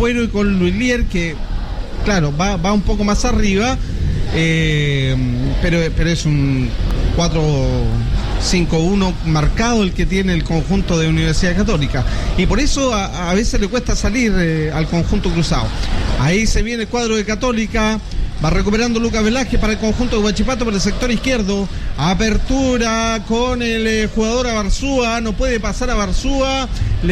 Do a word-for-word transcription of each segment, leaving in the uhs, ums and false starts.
Campuero y con Luilier, que claro, va, va un poco más arriba, eh, pero, pero es un cuatro cinco uno marcado el que tiene el conjunto de Universidad Católica, y por eso a, a veces le cuesta salir eh, al conjunto cruzado. Ahí se viene el cuadro de Católica, va recuperando Lucas Velázquez para el conjunto de Huachipato por el sector izquierdo, apertura con el eh, jugador Abarzúa, no puede pasar a Abarzúa,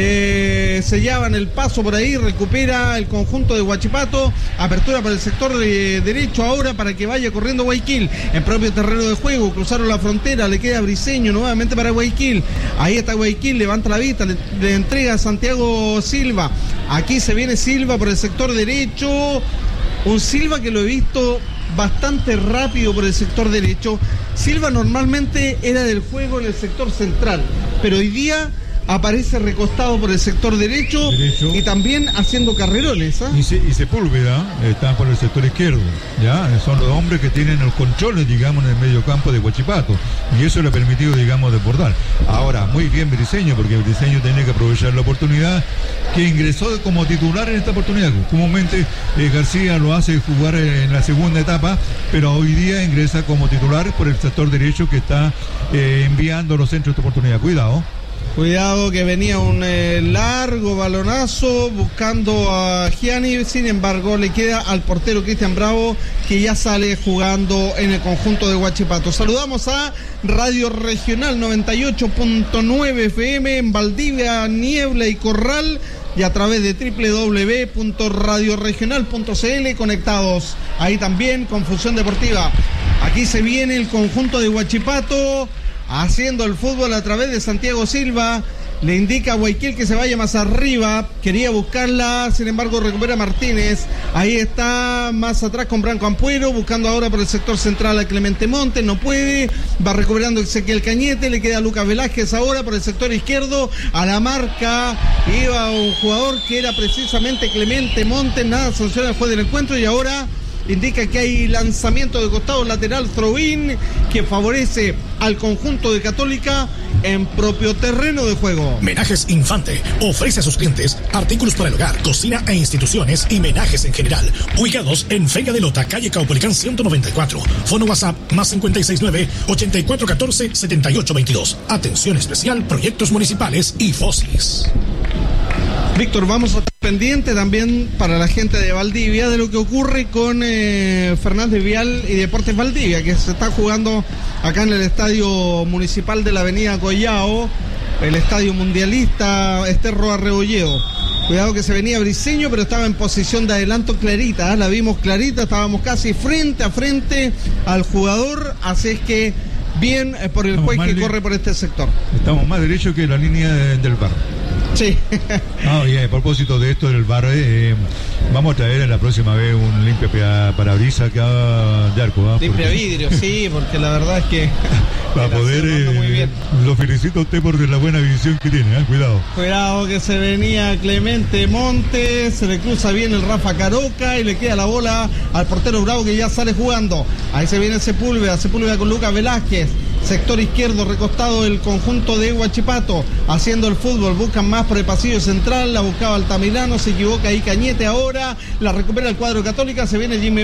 le sellaban el paso por ahí, recupera el conjunto de Huachipato, apertura para el sector de derecho ahora para que vaya corriendo Guayaquil en propio terreno de juego, cruzaron la frontera, le queda Briceño nuevamente para Guayaquil, ahí está Guayaquil, levanta la vista, le, le entrega a Santiago Silva, aquí se viene Silva por el sector derecho, un Silva que lo he visto bastante rápido por el sector derecho. Silva normalmente era del juego en el sector central, pero hoy día aparece recostado por el sector derecho, derecho. Y también haciendo carrerones, ¿eh? Y, se, y Sepúlveda está por el sector izquierdo, ya son los hombres que tienen los controles, digamos, en el medio campo de Huachipato, y eso le ha permitido, digamos, desbordar. Ahora, muy bien Briceño, porque Briceño tiene que aprovechar la oportunidad, que ingresó como titular en esta oportunidad. Comúnmente eh, García lo hace jugar en la segunda etapa, pero hoy día ingresa como titular por el sector derecho, que está eh, enviando los centros de esta oportunidad. Cuidado. Cuidado que venía un eh, largo balonazo buscando a Gianni, sin embargo le queda al portero Cristian Bravo, que ya sale jugando en el conjunto de Huachipato. Saludamos a Radio Regional noventa y ocho punto nueve F M en Valdivia, Niebla y Corral, y a través de doble u doble u doble u punto radio regional punto c l, conectados ahí también con Fusión Deportiva. Aquí se viene el conjunto de Huachipato haciendo el fútbol a través de Santiago Silva, le indica a Guayaquil que se vaya más arriba, quería buscarla, sin embargo recupera Martínez, ahí está más atrás con Branco Ampuero, buscando ahora por el sector central a Clemente Montes, no puede, va recuperando Ezequiel Cañete, le queda a Lucas Velázquez ahora por el sector izquierdo, a la marca iba un jugador que era precisamente Clemente Montes, nada, sanciona el juez del encuentro, y ahora indica que hay lanzamiento de costado lateral throw-in que favorece al conjunto de Católica en propio terreno de juego. Menajes Infante ofrece a sus clientes artículos para el hogar, cocina e instituciones y menajes en general. Ubicados en Feria de Lota, calle Caupolicán ciento noventa y cuatro. Fono WhatsApp más cincuenta y seis nueve, ochenta y cuatro catorce, setenta y ocho veintidós. Atención especial, proyectos municipales y FOSIS. Víctor, vamos a estar pendiente también para la gente de Valdivia de lo que ocurre con eh, Fernández Vial y Deportes Valdivia, que se está jugando acá en el estadio municipal de la avenida Collao, el estadio mundialista Esterro Arrebolledo. Cuidado que se venía Briceño, pero estaba en posición de adelanto clarita, ¿eh? La vimos clarita, estábamos casi frente a frente al jugador, así es que bien eh, por el Estamos juez que de... corre por este sector. Estamos más derechos que la línea de, del bar. Sí. Ah, y a propósito de esto del bar, eh, vamos a traer la próxima vez un limpia parabrisas acá de arco. ¿eh? Limpia porque... vidrio, sí, porque la verdad es que para poder, eh, muy bien. Lo felicito a usted por la buena visión que tiene, ¿eh? Cuidado. Cuidado que se venía Clemente Montes, se le cruza bien el Rafa Caroca y le queda la bola al portero Bravo, que ya sale jugando. Ahí se viene Sepúlveda, Sepúlveda con Lucas Velázquez. Sector izquierdo, recostado el conjunto de Huachipato, haciendo el fútbol, buscan más por el pasillo central, la buscaba Altamirano, se equivoca ahí Cañete ahora, la recupera el cuadro Católica, se viene Jimmy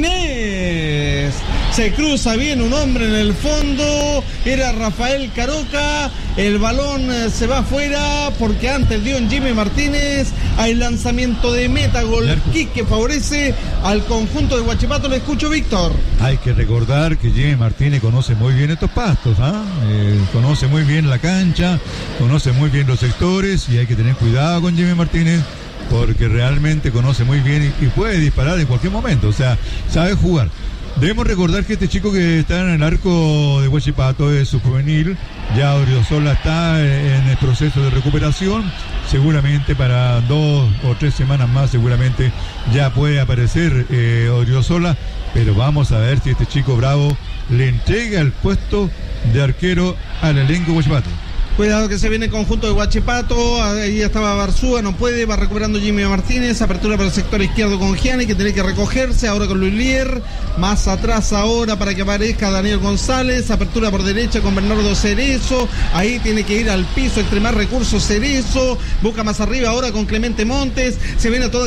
Martínez, se cruza bien un hombre en el fondo, era Rafael Caroca, el balón se va afuera porque antes dio en Jimmy Martínez, hay lanzamiento de meta, gol kick que favorece al conjunto de Huachipato. Le escucho, Víctor. Hay que recordar que Jimmy Martínez conoce muy bien estos pastos, ¿ah? eh, conoce muy bien la cancha, conoce muy bien los sectores y hay que tener cuidado con Jimmy Martínez porque realmente conoce muy bien y, y puede disparar en cualquier momento, o sea, sabe jugar. Debemos recordar que este chico que está en el arco de Huachipato es su juvenil, ya Odriozola está en el proceso de recuperación, seguramente para dos o tres semanas más seguramente ya puede aparecer eh, Odriozola, pero vamos a ver si este chico Bravo le entrega el puesto de arquero al elenco Huachipato. Cuidado que se viene el conjunto de Huachipato, ahí estaba Barzúa, no puede, va recuperando Jimmy Martínez, apertura para el sector izquierdo con Gianni, que tiene que recogerse, ahora con Luilier, más atrás ahora para que aparezca Daniel González, apertura por derecha con Bernardo Cerezo, ahí tiene que ir al piso, extremar recursos Cerezo, busca más arriba ahora con Clemente Montes, se viene toda